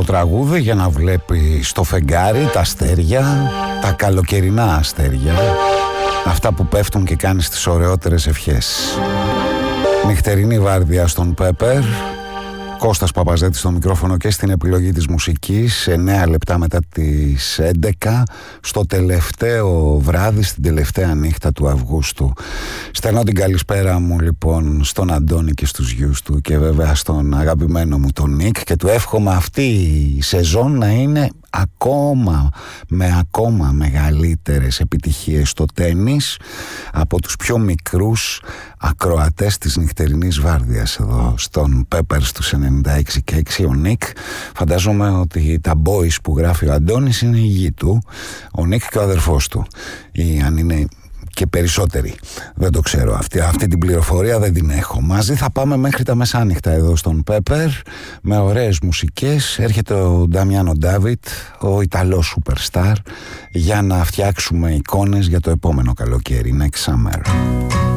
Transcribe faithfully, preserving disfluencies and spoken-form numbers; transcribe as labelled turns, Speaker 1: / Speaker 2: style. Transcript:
Speaker 1: τραγούδι για να βλέπει στο φεγγάρι τα αστέρια, τα καλοκαιρινά αστέρια, αυτά που πέφτουν και κάνεις τις ωραιότερες ευχές. Νυχτερινή βάρδια στον Πέπερ, Κώστας Παπαζέτης στο μικρόφωνο και στην επιλογή της μουσικής. Εννέα λεπτά μετά τις έντεκα, στο τελευταίο βράδυ, στην τελευταία νύχτα του Αυγούστου. Στέλνω την καλησπέρα μου λοιπόν στον Αντώνη και στους γιους του και βέβαια στον αγαπημένο μου τον Νίκ, και του εύχομαι αυτή η σεζόν να είναι ακόμα με ακόμα μεγαλύτερες επιτυχίες στο τένις από τους πιο μικρούς ακροατές της νυχτερινής βάρδιας εδώ στον Πέπερ στους ενενήντα έξι και έξι. Ο Νίκ, φαντάζομαι ότι τα boys που γράφει ο Αντώνης είναι η γη του, ο Νίκ και ο αδερφός του, ή αν είναι και περισσότεροι, δεν το ξέρω, αυτή, αυτή την πληροφορία δεν την έχω. Μαζί θα πάμε μέχρι τα μεσάνυχτα εδώ στον Πέπερ με ωραίες μουσικές. Έρχεται ο Ντάμιανο Ντάβιτ, ο Ιταλός superstar, για να φτιάξουμε εικόνες για το επόμενο καλοκαίρι, next summer.